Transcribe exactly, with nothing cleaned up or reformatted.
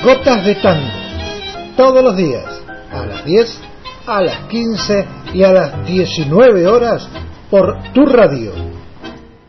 Gotas de Tango, todos los días, a las diez, a las quince y a las diecinueve horas, por tu radio.